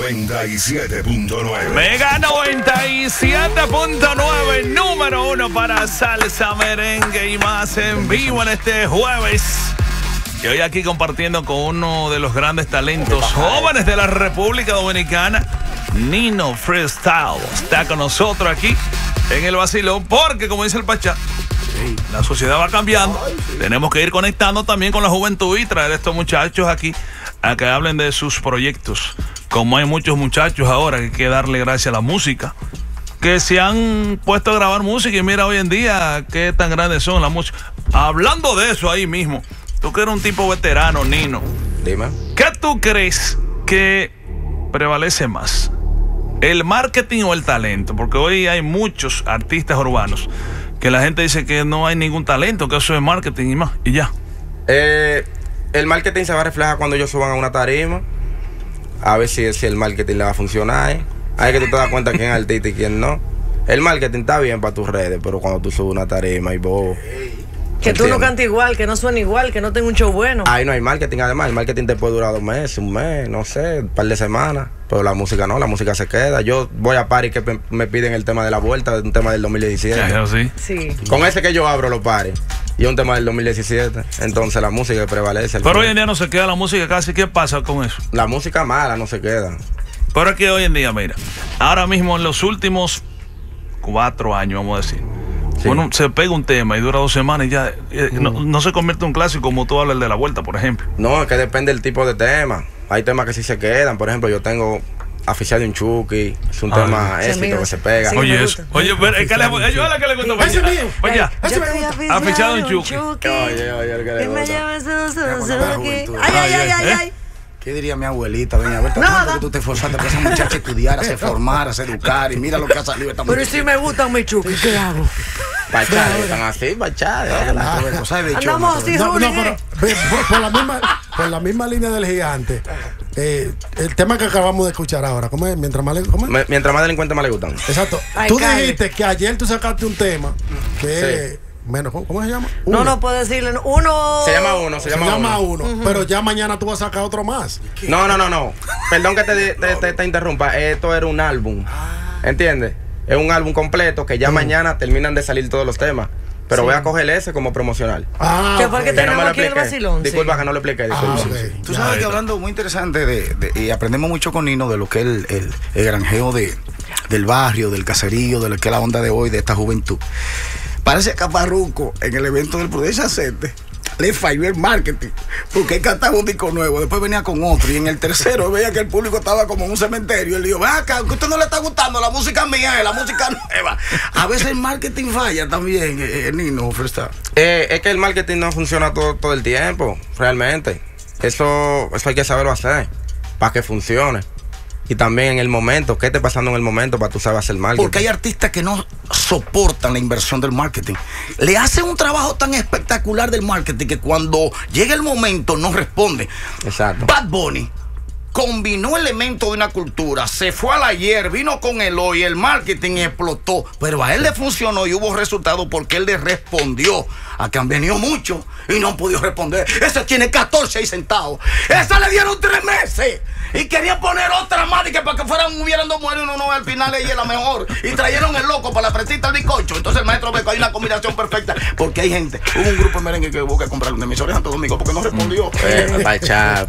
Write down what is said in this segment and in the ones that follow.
97.9. Mega 97.9, número 1 para salsa, merengue y más en vivo en este jueves. Y hoy aquí compartiendo con uno de los grandes talentos jóvenes de la República Dominicana, Nino Freestyle. Está con nosotros aquí en el vacilón porque, como dice el Pachá, la sociedad va cambiando. Tenemos que ir conectando también con la juventud y traer a estos muchachos aquí a que hablen de sus proyectos. Como hay muchos muchachos ahora que hay que darle gracias a la música, que se han puesto a grabar música y mira hoy en día qué tan grandes son las músicas. Hablando de eso ahí mismo, tú que eres un tipo veterano, Nino. Dime. ¿Qué tú crees que prevalece más? ¿El marketing o el talento? Porque hoy hay muchos artistas urbanos que la gente dice que no hay ningún talento, que eso es marketing y más, y ya. El marketing se va a reflejar cuando ellos suban a una tarima. A ver si el marketing le va a funcionar. Ahí que tú te das cuenta quién es artista y quién no. El marketing está bien para tus redes, pero cuando tú subes una tarima y vos... Que tú no cantes igual, que no suene igual, que no tenga un show bueno. Ahí no hay marketing, además. El marketing te puede durar 2 meses, un mes, no sé, un par de semanas. Pero la música no, la música se queda. Yo voy a paris que me piden el tema de la vuelta, un tema del 2017. Sí. Sí. Con ese que yo abro los paris. Y es un tema del 2017. Entonces la música prevalece. Pero hoy en día no se queda la música casi. ¿Qué pasa con eso? La música mala no se queda. Pero es que hoy en día, mira, ahora mismo en los últimos 4 años, vamos a decir, Sí. uno se pega un tema y dura 2 semanas y ya no se convierte en un clásico como tú hablas de la vuelta, por ejemplo. No, es que depende del tipo de tema. Hay temas que sí se quedan. Por ejemplo, yo tengo Aficionado de un Chucky. Es un tema éxito que se pega. Sí, oye, me eso. gusta. Oye, pero es que ayúdale que le gusta. Ese es mío. Oye, Ese me gusta. Aficionado de un Chucky. Oye, el que le Y me gusta. llamas Suzuki. juventud. Ay. ¿Qué diría mi abuelita? Doña Berta, ¿cuánto que tú te esforzaste para esa muchacha estudiara, se formara, se educara? Y mira lo que ha salido esta Pero muchacha. si me gustan mis Chucky, ¿qué hago? Bachata, están así, bachata. Andamos así, No, Juli. pero por la misma línea del gigante. El tema que acabamos de escuchar ahora, ¿cómo es? Mientras más delincuentes más le gustan. Exacto. Ay, Tú cállate. dijiste que ayer tú sacaste un tema que menos, ¿cómo se llama? No puedo decirle. Uno. Se llama uno. Se llama uno. Pero ya mañana tú vas a sacar otro más. No. Perdón que te interrumpa. Esto era un álbum. ¿Entiendes? Es un álbum completo que ya mañana terminan de salir todos los temas. Pero voy a coger ese como promocional. Que fue el que Que no tenemos me lo aquí en el expliqué. vacilón. Disculpa sí. que no lo expliqué. Disculpa. Ok. Tú sabes que hablando muy interesante y aprendemos mucho con Nino de lo que es el granjeo del barrio, del caserío, de lo que es la onda de hoy, de esta juventud. Parece que a Farruko en el evento del Prudencia Center le falló el marketing, porque él cantaba un disco nuevo, después venía con otro, y en el tercero veía que el público estaba como en un cementerio. Él dijo, ven acá, que a usted no le está gustando la música mía, es la música nueva. A veces el marketing falla también, Nino Freestyle. Es que el marketing no funciona todo el tiempo, realmente. Eso hay que saberlo hacer para que funcione. Y también en el momento, ¿qué está pasando en el momento para tú saber hacer marketing? Porque hay artistas que no soportan la inversión del marketing. Le hacen un trabajo tan espectacular del marketing que cuando llega el momento no responde. Exacto. Bad Bunny combinó elementos de una cultura, se fue al ayer, vino con el hoy, el marketing explotó, pero a él le funcionó y hubo resultados porque él le respondió. A que han venido muchos y no han podido responder. Ese tiene 14 ahí sentados. Esa le dieron 3 meses y querían poner otra más y que para que hubieran 2 mujeres y uno no, al final ella es la mejor. Y trajeron el loco para la fresita al bizcocho. Entonces el maestro ve que hay una combinación perfecta porque hay gente. Hubo un grupo de merengue que hubo que comprar un emisor en Santo Domingo porque no respondió. Pachá.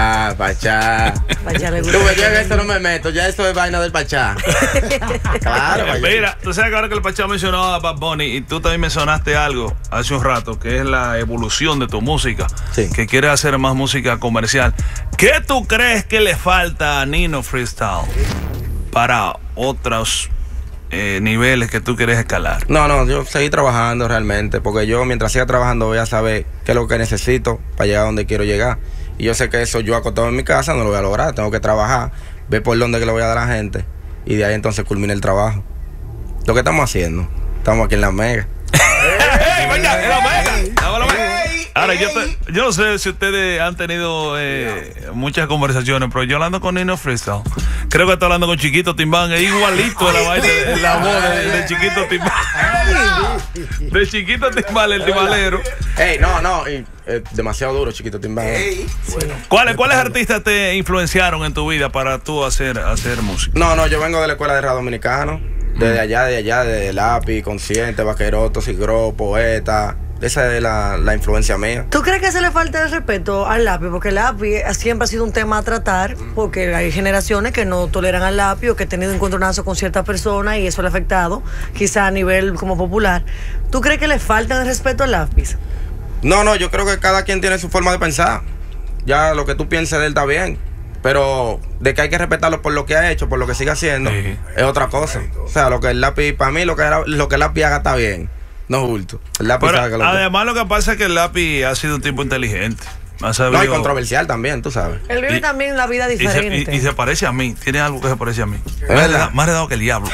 Vaya, le Tú gusta. ves, yo en esto no me meto, ya esto es vaina del Pachá. Claro, Pachá. Mira, tú sabes que ahora que el Pachá mencionaba a Bad Bunny y tú también mencionaste algo hace un rato, que es la evolución de tu música, Sí. que quieres hacer más música comercial. ¿Qué tú crees que le falta a Nino Freestyle para otros niveles que tú quieres escalar? No, yo seguí trabajando realmente, porque yo mientras siga trabajando voy a saber qué es lo que necesito para llegar a donde quiero llegar. Y yo sé que eso yo acostado en mi casa no lo voy a lograr, tengo que trabajar, ver por dónde que le voy a dar a la gente y de ahí entonces culmina el trabajo. Lo que estamos haciendo, estamos aquí en la Mega. ¡Ey, vaya! ¡En la Mega! ¡Vamos a la Mega! Ahora, yo no sé si ustedes han tenido muchas conversaciones, pero yo hablando con Nino Freestyle, creo que está hablando con Chiquito Timbán, es igualito a la vaina, la voz de Chiquito Timbán. De Chiquito Timbán, el timbalero. Demasiado duro, Chiquito Timbán. ¿Cuáles artistas te influenciaron en tu vida para tú hacer música? No, yo vengo de la escuela de rap dominicano. Desde allá, de Lápiz, Consciente, Vaqueroto, Sigro, Poeta. Esa es la influencia mía. ¿Tú crees que se le falta el respeto al lápiz? Porque el lápiz siempre ha sido un tema a tratar, porque hay generaciones que no toleran al lápiz o que han tenido encontronazos con ciertas personas y eso le ha afectado, quizá a nivel como popular. ¿Tú crees que le falta el respeto al lápiz? No, yo creo que cada quien tiene su forma de pensar. Ya lo que tú pienses de él está bien. Pero de que hay que respetarlo por lo que ha hecho, por lo que sigue haciendo, es otra cosa. O sea, lo que el lápiz, para mí, lo que el lápiz haga está bien. No bulto. El lápiz pero además lo que pasa es que el lápiz ha sido un tipo inteligente. No, y controversial también, tú sabes. Él vive también la vida diferente. Y se parece a mí. Tiene algo que se parece a mí. Más redado que el diablo.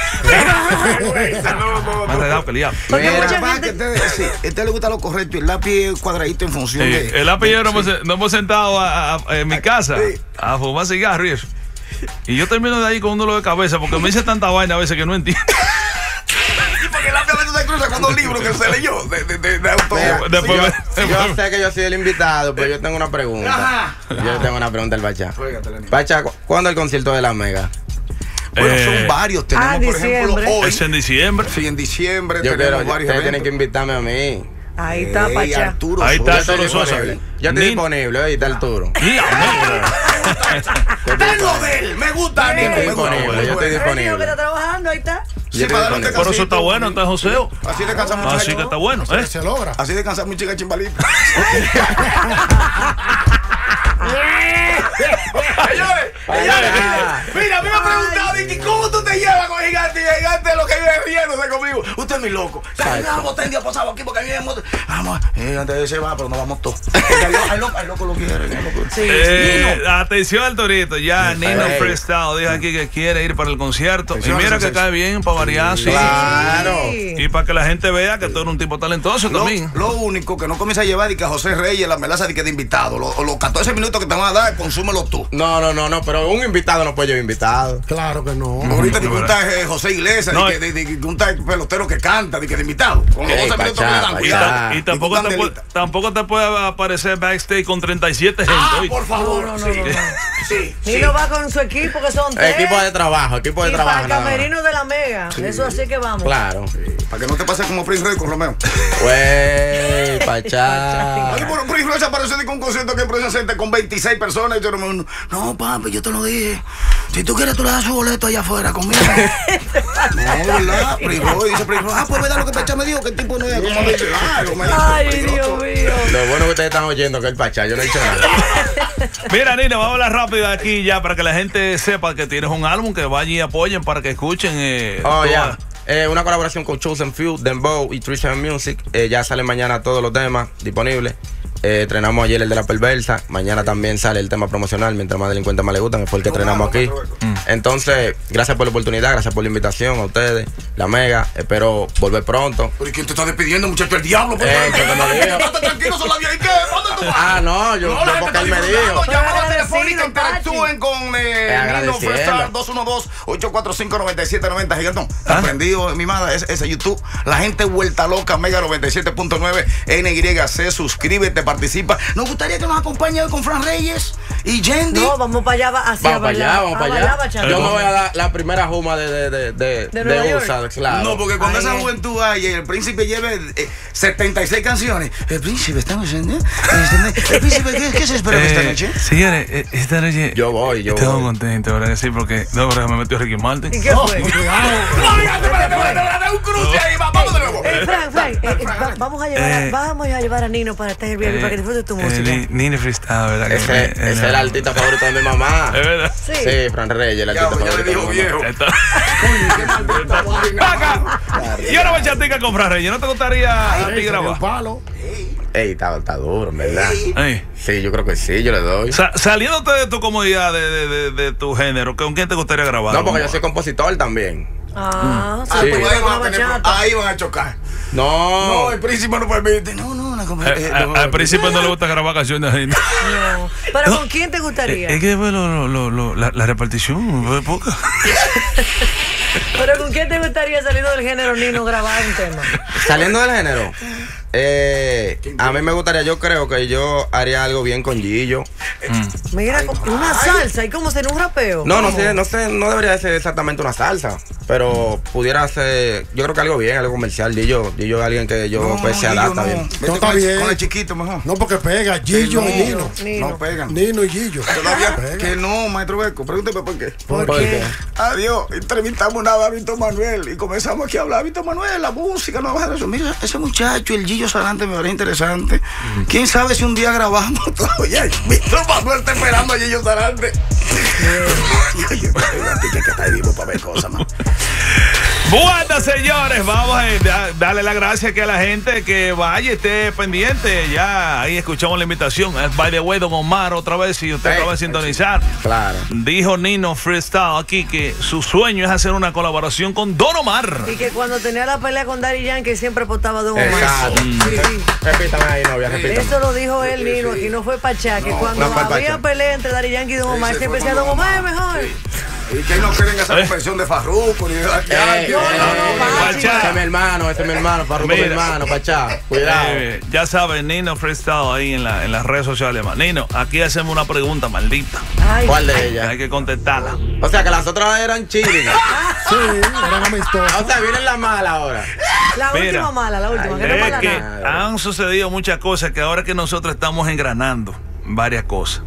Más redado que el diablo. Este le gusta lo correcto y el lápiz cuadradito en función de... El lápiz y yo nos hemos sentado en mi casa a fumar cigarro y eso. Y yo termino de ahí con un dolor de cabeza porque me dice tanta vaina a veces que no entiendo. Porque el lápiz a veces se cruza con dos libros que se leyó de autor. Yo sé que yo soy el invitado, pero yo tengo una pregunta. Yo tengo una pregunta al Pachá. Pachá, ¿cuándo el concierto de la Mega? Bueno, son varios. Tenemos, por ejemplo, hoy. ¿Es en diciembre? Sí, en diciembre Yo tenemos quiero, varios ustedes eventos. tienen que invitarme a mí. Ahí está, Pachá. Arturo Ahí está Sosa. Arturo Sosa. Yo estoy disponible, ahí está Arturo. Tengo de él, me gusta. Yo estoy disponible, yo estoy El niño que disponible. está trabajando, ahí está. Sí, para darle un Pero eso está bueno, está Joseo. Así descansa mucho. Así que está bueno, ¿eh? Se logra. Así descansa mi chica chimbalita. Señores, mira, a mí me han preguntado, ¿cómo tú te llevas con Gigante? Y Gigante es lo que viene riéndose conmigo. Usted es mi loco. Vamos, ten día pasado aquí porque a mí me... Vamos, Gigante se va, pero no vamos todos. El loco lo quiere. Atención al Torito, ya Nino Freestyle dijo aquí que quiere ir para el concierto. Y mira que cae bien para variar. Claro. Y para que la gente vea que tú eres un tipo talentoso también. Lo único que no comienza a llevar y que a José Reyes la melaza de invitado. Los 14 minutos que te van a dar, consúmelo tú. No, pero un invitado no puede llevar invitado. Claro que no. Ahorita te gusta José Iglesias, un pelotero que canta, de invitado. Con los 12 minutos que le dan, cuidado. Y tampoco te puede aparecer backstage con 37 gente. Por favor. No. Sí. Nino va con su equipo, que son 3. Equipo de trabajo. Y para el camerino de la Mega. Eso así que vamos. Claro. Para que no te pase como Prince Royce con Romeo. Güey, Pachá. Prince Royce apareció de un concierto que empieza a hacerte con 26 personas. Y yo no, papi, yo te lo dije. Si tú quieres, tú le das su boleto allá afuera conmigo. No, ¿verdad? Prince Royce dice Prince Royce. Pues, ¿verdad lo que Pachá me dijo? Que el tipo no es como dice. Ay, Dios mío. Lo bueno que ustedes están oyendo que el Pachá, yo no he dicho nada. Mira, Nino, vamos a hablar rápido aquí ya para que la gente sepa que tienes un álbum, que vayan y apoyen para que escuchen. Ya. Una colaboración con Chosen Few, Dembow y 37 Music. Ya salen mañana todos los temas disponibles. Estrenamos ayer el de La Perversa. Mañana también sale el tema promocional, Mientras Más Delincuentes Más Le Gustan, que fue el que estrenamos aquí. Entonces, gracias por la oportunidad, gracias por la invitación a ustedes, La Mega. Espero volver pronto. ¿Pero quién te está despidiendo, muchacho? El diablo. Tranquilo, solo había. ¿Y qué? ¿Dónde tú vas? Yo porque él me dijo. Llamada telefónica, interactúen con Nino Freestyle 212-845-9790. Gigantón, está prendido, mi madre, ese YouTube. La gente vuelta loca, Mega 97.9 NYC. Suscríbete, participa. Nos gustaría que nos acompañe hoy con Fran Reyes y Yendi. No, vamos para allá, vamos para allá. Yo me voy a dar la primera juma de USA, claro. No, porque cuando esa juventud hay, el príncipe lleve 76 canciones. El príncipe, estamos en... El príncipe, ¿qué se espera esta noche? Señores, esta noche... Yo voy. Estoy contento, ¿verdad? Sí, porque me metió Ricky Martin. ¿Y qué fue? No, espérate, un cruce ahí, vamos de nuevo. Frank, vamos a llevar a Nino para estar bien, para que disfrute tu música. Nino Freestyle, ¿verdad? Ese es el artista favorito de mi mamá. ¿Es verdad? Sí, Fran Reyes, el artista favorito. Ya le dijo viejo. Y ahora voy a chatica con Fran Reyes. ¿No te gustaría a ti grabar? Ey, está duro, en verdad. Ey. Sí, yo creo que sí, yo le doy. Saliéndote de tu comodidad, de tu género, ¿con quién te gustaría grabar? No, porque yo soy compositor también. Ahí van a chocar. No, el príncipe no permite. No, Al principio no le gusta grabar canciones ahí. No. ¿Pero con quién te gustaría? Es que la repartición es poca. ¿Pero con quién te gustaría, saliendo del género, Nino, grabar un tema? Saliendo del género, a mí me gustaría, yo creo que yo haría algo bien con Gillo. Mira, una salsa, ¿y cómo sería un rapeo? No sé, no debería ser exactamente una salsa, pero pudiera ser, yo creo que algo bien, algo comercial. Gillo es alguien que yo pues se adapta bien. No está bien. Con el chiquito mejor. No, porque pega Gillo y Nino. No pegan. Nino y Gillo. Todavía Pega. que no, maestro Beco, pregúnteme por qué. ¿Por ¿Por qué? qué? Adiós, entrevistamos una vez a Víctor Manuel y comenzamos aquí a hablar. Víctor Manuel, la música, no baja eso. Mira, ese muchacho, el Gillo Sarante, me parece interesante. ¿Quién sabe si un día grabamos todo? Ya, Víctor Manuel está esperando a Gillo Sarante. Que está vivo para ver cosas, man. Buenas, señores, vamos a darle las gracias que a la gente que vaya, esté pendiente. Ya ahí escuchamos la invitación. By the way, Don Omar, otra vez, si usted acaba de sintonizar. Claro. Dijo Nino Freestyle aquí que su sueño es hacer una colaboración con Don Omar. Y que cuando tenía la pelea con Daddy Yankee siempre apostaba Don Omar. Exacto. Sí. Repítame ahí, novia, repítame. Eso lo dijo él, Nino, aquí no fue Pachá, que cuando no fue había Pachá. pelea entre Daddy Yankee y Don Omar, siempre decía Don Omar es mejor. Y que no creen esa convención de Farruko ni de Yankee. Pachá. Ese es mi hermano, Farruko es mi Mira. hermano, Pachá. Cuidado. Ya saben, Nino Freestyle ahí en las redes sociales. Nino, aquí hacemos una pregunta maldita. Ay, ¿Cuál de ellas? Hay que contestarla. O sea, que las otras eran chillinas. Sí, eran amistosas. O sea, vienen las malas ahora. la Mira. última mala, la última, que no es Es mala que nada. han sucedido muchas cosas que ahora que nosotros estamos engranando varias cosas.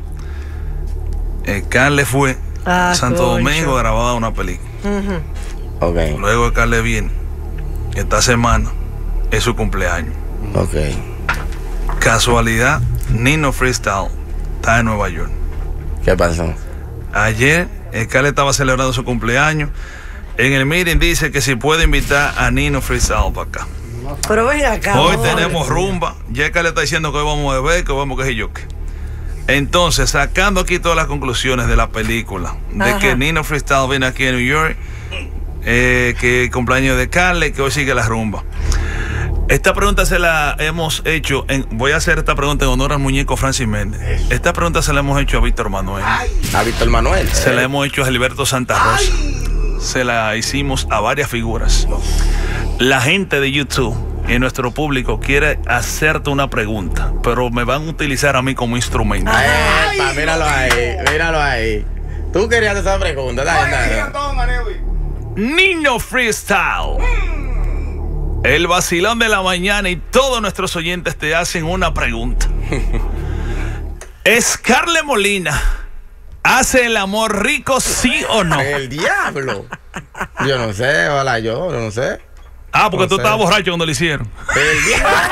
Carle fue a Santo concho. Domingo a grabar una película. Ok, Luego Carle viene. Esta semana es su cumpleaños. ok. Casualidad, Nino Freestyle está en Nueva York. ¿Qué pasó? Ayer Carle estaba celebrando su cumpleaños. En el meeting dice que si puede invitar a Nino Freestyle para acá. Pero ven acá. Hoy joder. tenemos rumba. Ya Carle está diciendo que hoy vamos a beber, que vamos que sé yo qué. Entonces, sacando aquí todas las conclusiones de la película, de Ajá. que Nino Freestyle viene aquí a New York, que el cumpleaños de Carle, que hoy sigue la rumba. Esta pregunta se la hemos hecho, voy a hacer esta pregunta en honor al muñeco Francis Méndez. Esta pregunta se la hemos hecho a Víctor Manuel, A Víctor Manuel. se la hemos hecho a Gilberto Santa Rosa, se la hicimos a varias figuras. La gente de YouTube y nuestro público quiere hacerte una pregunta, pero me van a utilizar a mí como instrumento. Epa, míralo ahí. Tú querías esa pregunta, dale. Nino Freestyle, el vacilón de la mañana, y todos nuestros oyentes te hacen una pregunta. ¿Es Carle Molina hace el amor rico, sí o no? El diablo. Yo no sé, ojalá yo no sé. Ah, porque No tú sé. estabas borracho cuando lo hicieron. El diablo.